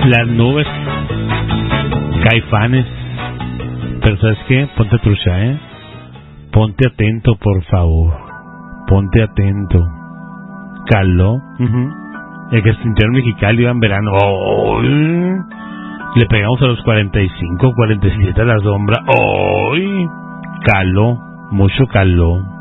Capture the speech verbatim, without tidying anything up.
Las nubes. Caifanes. Pero ¿sabes qué? Ponte trucha, ¿eh? Ponte atento, por favor. Ponte atento. Caló. Uh-huh. El que sintió en Mexicali iba en verano. ¡Oh! Le pegamos a los cuarenta y cinco, cuarenta y siete a la sombra. ¡Oh! Caló. Mucho caló.